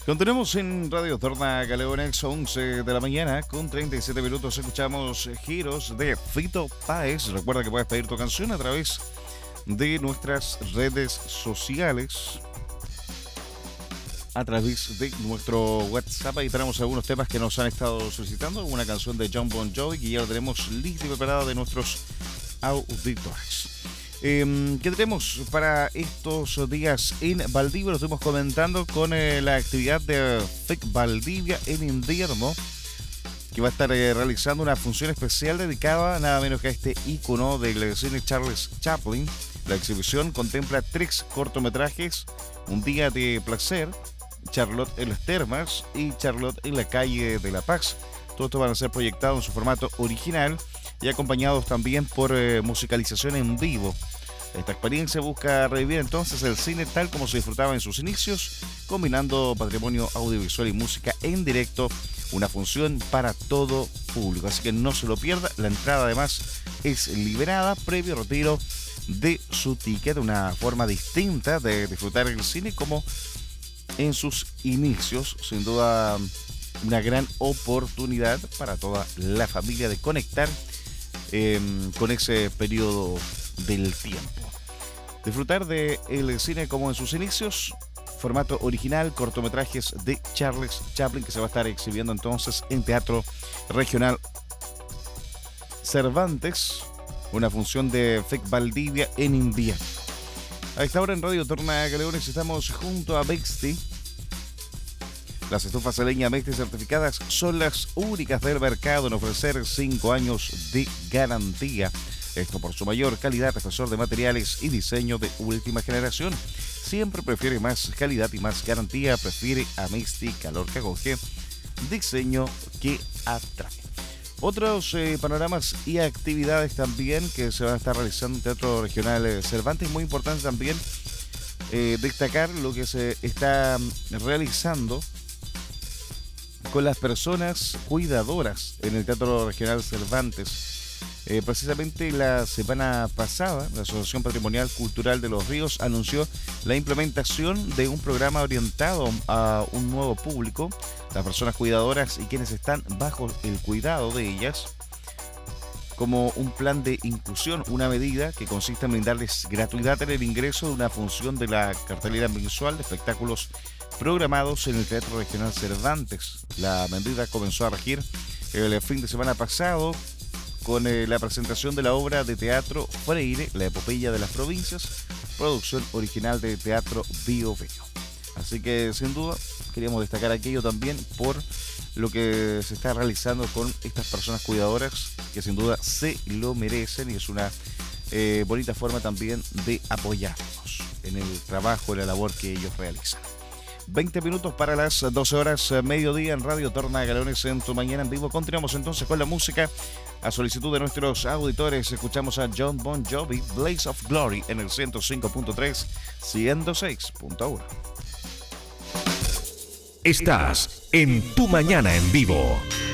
Continuamos en Radio Torna Galeonex, 11 de la mañana con 37 minutos. Escuchamos Giros de Fito Páez. Recuerda que puedes pedir tu canción a través de nuestras redes sociales, a través de nuestro WhatsApp. Ahí tenemos algunos temas que nos han estado solicitando. Una canción de Jon Bon Jovi que ya lo tenemos lista y preparada de nuestros auditores. ¿Qué tenemos para estos días en Valdivia? Lo estuvimos comentando con la actividad de FIC Valdivia en invierno, que va a estar realizando una función especial dedicada nada menos que a este ícono del cine Charles Chaplin. La exhibición contempla 3 cortometrajes: Un día de placer, Charlotte en las termas y Charlotte en la calle de La Paz. Todo esto van a ser proyectados en su formato original y acompañados también por musicalización en vivo. Esta experiencia busca revivir entonces el cine tal como se disfrutaba en sus inicios, combinando patrimonio audiovisual y música en directo, una función para todo público. Así que no se lo pierda. La entrada además es liberada previo retiro de su ticket, una forma distinta de disfrutar el cine como en sus inicios. Sin duda, una gran oportunidad para toda la familia de conectar con ese periodo del tiempo. Disfrutar de el cine como en sus inicios, formato original, cortometrajes de Charles Chaplin, que se va a estar exhibiendo entonces en Teatro Regional Cervantes, una función de FIC Valdivia en invierno. A esta hora en Radio Torna Galeones estamos junto a Bexti. Las estufas de leña Bexti certificadas son las únicas del mercado en ofrecer 5 años de garantía. Esto por su mayor calidad, espesor de materiales y diseño de última generación. Siempre prefiere más calidad y más garantía. Prefiere Amexti, calor que acoge, diseño que atrae. Otros panoramas y actividades también que se van a estar realizando en Teatro Regional Cervantes. Muy importante también destacar lo que se está realizando con las personas cuidadoras en el Teatro Regional Cervantes. Precisamente la semana pasada, la Asociación Patrimonial Cultural de los Ríos anunció la implementación de un programa orientado a un nuevo público, las personas cuidadoras y quienes están bajo el cuidado de ellas, como un plan de inclusión, una medida que consiste en brindarles gratuidad en el ingreso de una función de la cartelera mensual de espectáculos programados en el Teatro Regional Cervantes. La medida comenzó a regir el fin de semana pasado con la presentación de la obra de teatro Freire, la epopeya de las provincias, producción original de Teatro Bio Bio. Así que sin duda queríamos destacar aquello también por lo que se está realizando con estas personas cuidadoras, que sin duda se lo merecen, y es una bonita forma también de apoyarnos en el trabajo, en la labor que ellos realizan. 20 minutos para las 12 horas mediodía en Radio Torna Galeones en tu mañana en vivo. Continuamos entonces con la música. A solicitud de nuestros auditores, escuchamos a Jon Bon Jovi, Blaze of Glory, en el 105.3, 106.1. Estás en Tu Mañana en Vivo.